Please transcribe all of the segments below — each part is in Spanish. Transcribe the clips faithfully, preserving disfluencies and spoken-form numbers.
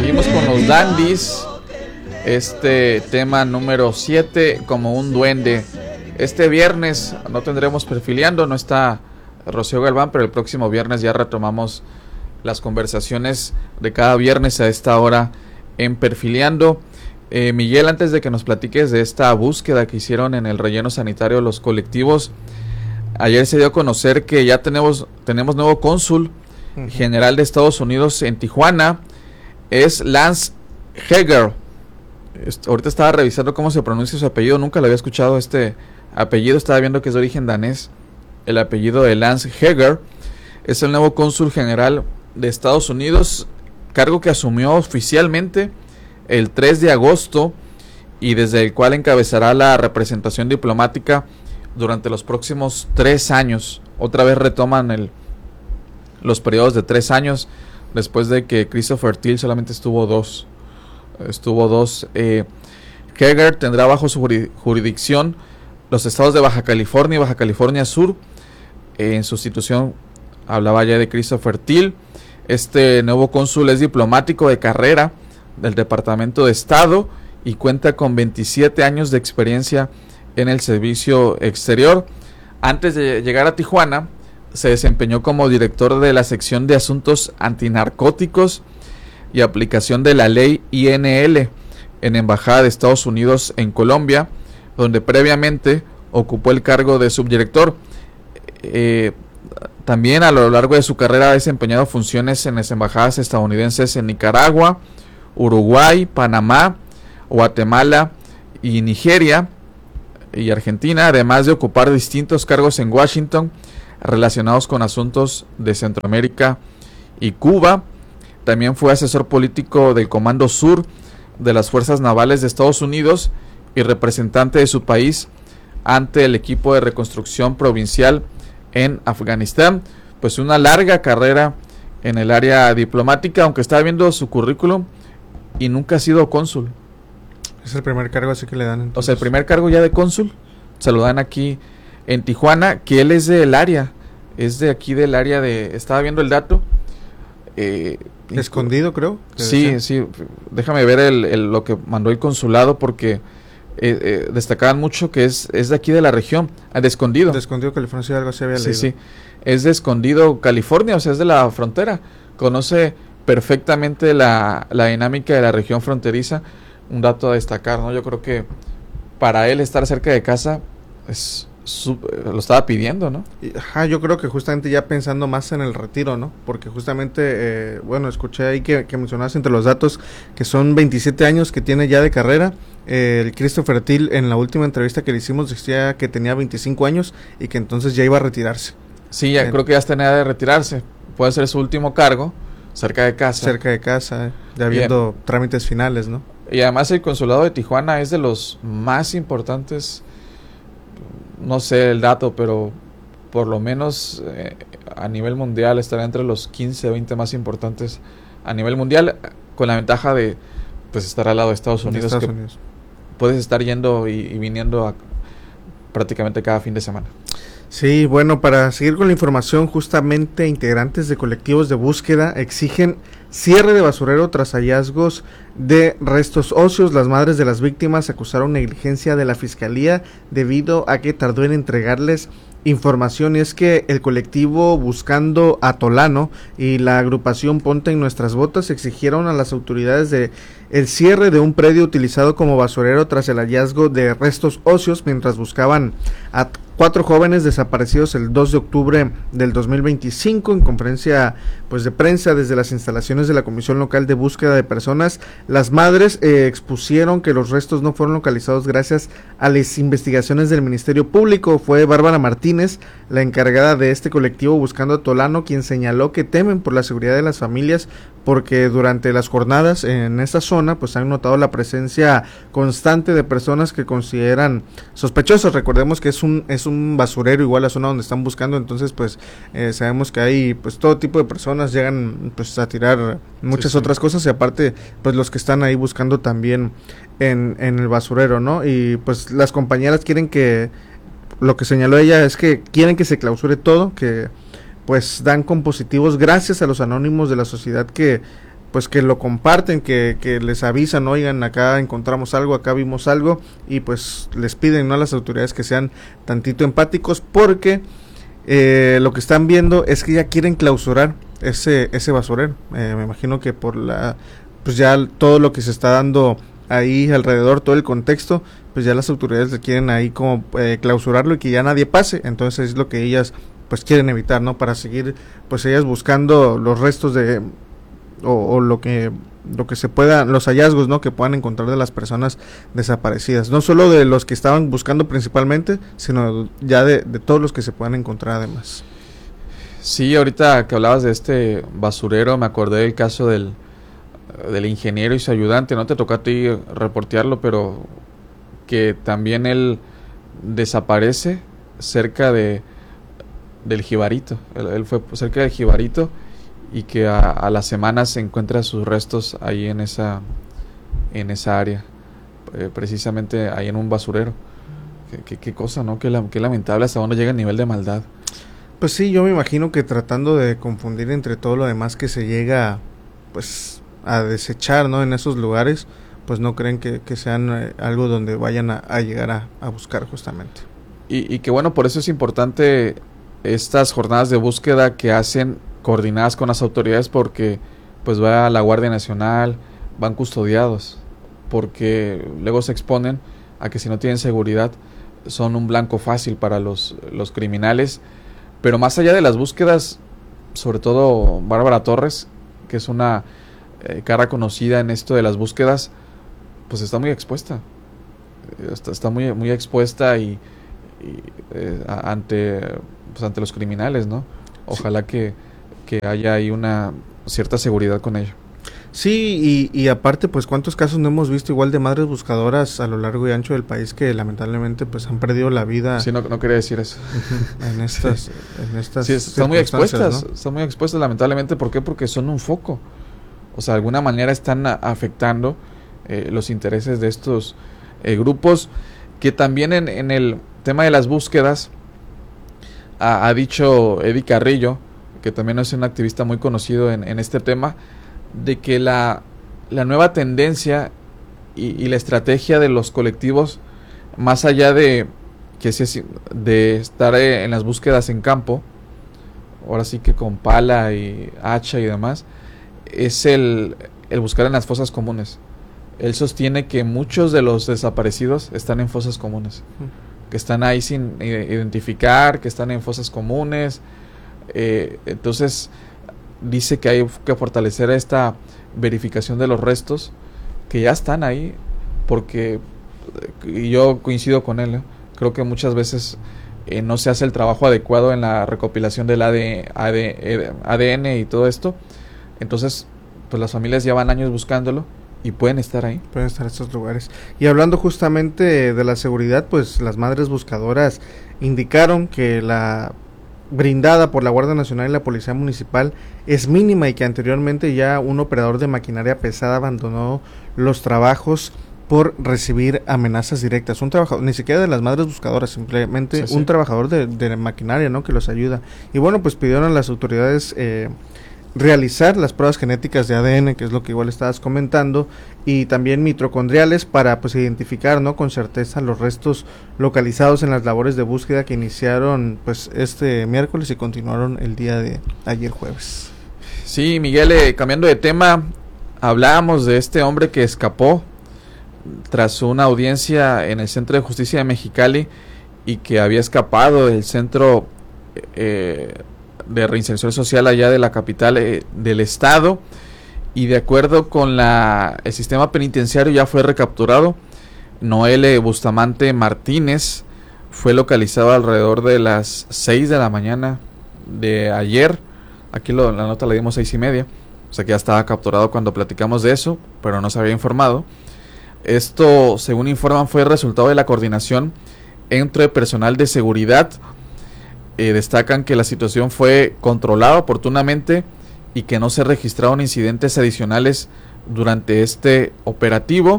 seguimos con los dandies. Este tema número siete, como un duende. Este viernes no tendremos Perfileando, no está Rocío Galván, pero el próximo viernes ya retomamos las conversaciones de cada viernes a esta hora en Perfileando. Eh, Miguel, antes de que nos platiques de esta búsqueda que hicieron en el relleno sanitario los colectivos, ayer se dio a conocer que ya tenemos, tenemos nuevo cónsul uh-huh. general de Estados Unidos en Tijuana. Es Lance Heger. Est- ahorita estaba revisando cómo se pronuncia su apellido, nunca lo había escuchado este apellido, estaba viendo que es de origen danés. El apellido de Lance Heger es el nuevo cónsul general de Estados Unidos, cargo que asumió oficialmente el tres de agosto y desde el cual encabezará la representación diplomática durante los próximos tres años. Otra vez retoman el, los periodos de tres años después de que Christopher Thiel solamente estuvo dos. Estuvo dos. Eh, Heger tendrá bajo su jurisdicción los estados de Baja California y Baja California Sur. Eh, en sustitución, hablaba ya de Christopher Thiel. Este nuevo cónsul es diplomático de carrera del Departamento de Estado y cuenta con veintisiete años de experiencia en el servicio exterior. Antes de llegar a Tijuana, se desempeñó como director de la sección de asuntos antinarcóticos y aplicación de la ley I N L en Embajada de Estados Unidos en Colombia, donde previamente ocupó el cargo de subdirector. Eh, también a lo largo de su carrera ha desempeñado funciones en las embajadas estadounidenses en Nicaragua, Uruguay, Panamá, Guatemala y Nigeria y Argentina, además de ocupar distintos cargos en Washington relacionados con asuntos de Centroamérica y Cuba. También fue asesor político del Comando Sur de las Fuerzas Navales de Estados Unidos y representante de su país ante el equipo de reconstrucción provincial en Afganistán. Pues una larga carrera en el área diplomática, aunque estaba viendo su currículum y nunca ha sido cónsul. Es el primer cargo así que le dan entonces. O sea, el primer cargo ya de cónsul se lo dan aquí en Tijuana, que él es del área, es de aquí del área de, estaba viendo el dato. Eh, Escondido, creo. Sí, decía. sí, déjame ver el, el, lo que mandó el consulado porque eh, eh, destacaban mucho que es, es de aquí de la región, de Escondido. De Escondido, California, sí, algo así había sí, leído. Sí, es de Escondido, California, o sea, es de la frontera. Conoce perfectamente la, la dinámica de la región fronteriza. Un dato a destacar, ¿no? Yo creo que para él estar cerca de casa es sub, lo estaba pidiendo, ¿no? Y, ajá, yo creo que justamente ya pensando más en el retiro, ¿no? Porque justamente, eh, bueno, escuché ahí que, que mencionabas entre los datos que son veintisiete años que tiene ya de carrera. Eh, el Christopher Thiel en la última entrevista que le hicimos decía que tenía veinticinco años y que entonces ya iba a retirarse. Sí, ya eh, creo que ya está en edad de retirarse. Puede ser su último cargo cerca de casa. Cerca de casa, ya viendo Bien. trámites finales, ¿no? Y además el consulado de Tijuana es de los más importantes, no sé el dato, pero por lo menos eh, a nivel mundial estará entre los quince, veinte más importantes a nivel mundial, con la ventaja de pues estar al lado de Estados Unidos, de Estados que Unidos. Puedes estar yendo y, y viniendo a, prácticamente cada fin de semana. Sí, bueno, para seguir con la información, justamente integrantes de colectivos de búsqueda exigen cierre de basurero tras hallazgos de restos óseos. Las madres de las víctimas acusaron negligencia de la fiscalía debido a que tardó en entregarles información. Y es que el colectivo Buscando a Tolano y la agrupación Ponte en Nuestras Botas exigieron a las autoridades de el cierre de un predio utilizado como basurero tras el hallazgo de restos óseos mientras buscaban a cuatro jóvenes desaparecidos el dos de octubre del dos mil veinticinco. En conferencia pues de prensa desde las instalaciones de la Comisión Local de Búsqueda de Personas, las madres eh, expusieron que los restos no fueron localizados gracias a las investigaciones del Ministerio Público. Fue Bárbara Martínez, la encargada de este colectivo Buscando a Tolano, quien señaló que temen por la seguridad de las familias porque durante las jornadas en esta zona pues han notado la presencia constante de personas que consideran sospechosos. Recordemos que es un es un basurero igual la zona donde están buscando, entonces pues eh, sabemos que hay pues todo tipo de personas llegan pues a tirar muchas sí, sí. otras cosas y aparte pues los que están ahí buscando también en, en el basurero, ¿no? Y pues las compañeras quieren que, lo que señaló ella es que quieren que se clausure todo, que pues dan con positivos gracias a los anónimos de la sociedad que pues que lo comparten, que, que les avisan, oigan, acá encontramos algo, acá vimos algo, y pues les piden, ¿no?, a las autoridades que sean tantito empáticos, porque eh, lo que están viendo es que ya quieren clausurar ese ese basurero. Eh, me imagino que por la, pues ya todo lo que se está dando ahí alrededor, todo el contexto, pues ya las autoridades le quieren ahí como eh, clausurarlo y que ya nadie pase. Entonces es lo que ellas pues quieren evitar, ¿no?, para seguir pues ellas buscando los restos de o, o lo que lo que se pueda, los hallazgos, ¿no?, que puedan encontrar de las personas desaparecidas, no solo de los que estaban buscando principalmente, sino ya de, de todos los que se puedan encontrar además. Sí, ahorita que hablabas de este basurero, me acordé del caso del del ingeniero y su ayudante. No te tocó a ti reportearlo, pero que también él desaparece cerca de del Jibarito. Él, él fue cerca del Jibarito y que a, a las semanas se encuentra sus restos ahí en esa en esa área, eh, precisamente ahí en un basurero. Qué, qué, qué cosa, ¿no? Qué, la, qué lamentable hasta dónde llega el nivel de maldad. Pues sí, yo me imagino que tratando de confundir entre todo lo demás que se llega pues a desechar, ¿no?, en esos lugares, pues no creen que, que sean eh, algo donde vayan a, a llegar a, a buscar justamente. Y, y que bueno, por eso es importante estas jornadas de búsqueda que hacen coordinadas con las autoridades, porque pues va la Guardia Nacional, van custodiados, porque luego se exponen a que si no tienen seguridad son un blanco fácil para los, los criminales. Pero más allá de las búsquedas, sobre todo Bárbara Torres, que es una eh, cara conocida en esto de las búsquedas, pues está muy expuesta, está, está muy, muy expuesta y, y eh, ante, pues ante los criminales, ¿no? Ojalá sí. que, que haya ahí una cierta seguridad con ello. Sí, y, y aparte, pues cuántos casos no hemos visto igual de madres buscadoras a lo largo y ancho del país que lamentablemente pues han perdido la vida. Sí, no, no quería decir eso. en estas, sí. en estas sí, están muy expuestas, ¿no? Están muy expuestas lamentablemente. ¿Por qué? Porque son un foco. O sea, de alguna manera están a, afectando eh, los intereses de estos eh, grupos, que también en, en el tema de las búsquedas ha, ha dicho Eddie Carrillo, que también es un activista muy conocido en, en este tema, de que la, la nueva tendencia y, y la estrategia de los colectivos, más allá de que se, de estar en las búsquedas en campo, ahora sí que con pala y hacha y demás, es el, el buscar en las fosas comunes. Él sostiene que muchos de los desaparecidos están en fosas comunes, que están ahí sin identificar, que están en fosas comunes. Eh, entonces dice que hay que fortalecer esta verificación de los restos que ya están ahí, porque, y yo coincido con él, ¿eh? Creo que muchas veces eh, no se hace el trabajo adecuado en la recopilación del A D N y todo esto. Entonces pues las familias llevan años buscándolo y pueden estar ahí. Pueden estar en estos lugares. Y hablando justamente de la seguridad, pues las madres buscadoras indicaron que la brindada por la Guardia Nacional y la Policía Municipal es mínima y que anteriormente ya un operador de maquinaria pesada abandonó los trabajos por recibir amenazas directas. Un trabajador, ni siquiera de las madres buscadoras, simplemente sí, un sí. trabajador de, de maquinaria, ¿no?, que los ayuda. Y bueno, pues pidieron a las autoridades eh, realizar las pruebas genéticas de A D N, que es lo que igual estabas comentando, y también mitocondriales para pues identificar, ¿no?, con certeza los restos localizados en las labores de búsqueda que iniciaron pues este miércoles y continuaron el día de ayer jueves. Sí, Miguel, eh, cambiando de tema, hablábamos de este hombre que escapó tras una audiencia en el Centro de Justicia de Mexicali y que había escapado del centro eh, de reinserción social allá de la capital eh, del estado, y de acuerdo con la el sistema penitenciario ya fue recapturado. Noel Bustamante Martínez fue localizado alrededor de las seis de la mañana de ayer. Aquí lo, la nota la dimos seis y media, o sea que ya estaba capturado cuando platicamos de eso, pero no se había informado. Esto, según informan, fue el resultado de la coordinación entre personal de seguridad. Eh, destacan que la situación fue controlada oportunamente y que no se registraron incidentes adicionales durante este operativo.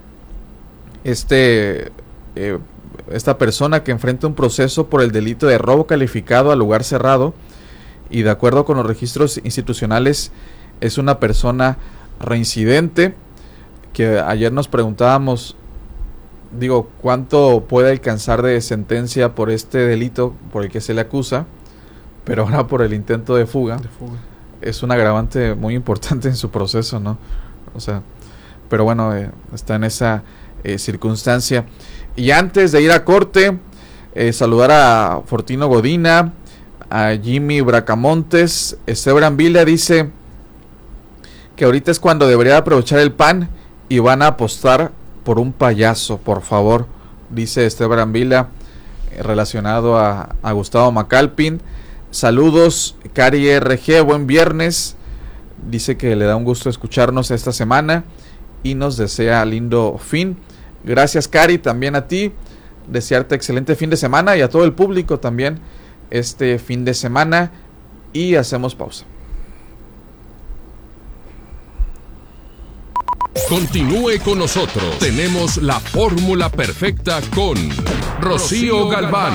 Este, eh, esta persona que enfrenta un proceso por el delito de robo calificado a lugar cerrado y de acuerdo con los registros institucionales es una persona reincidente, que ayer nos preguntábamos, digo, ¿cuánto puede alcanzar de sentencia por este delito por el que se le acusa? Pero ahora por el intento de fuga, de fuga. Es un agravante muy importante en su proceso, ¿no? O sea, pero bueno, eh, está en esa eh, circunstancia. Y antes de ir a corte, eh, saludar a Fortino Godina, a Jimmy Bracamontes. Esteban Villa dice que ahorita es cuando debería aprovechar el P A N y van a apostar por un payaso, por favor, dice Esteban Villa, eh, relacionado a, a Gustavo Macalpin. Saludos, Cari R G, buen viernes. Dice que le da un gusto escucharnos esta semana y nos desea lindo fin. Gracias, Cari, también a ti. Desearte excelente fin de semana y a todo el público también este fin de semana. Y hacemos pausa. Continúe con nosotros. Tenemos la fórmula perfecta con Rocío Galván.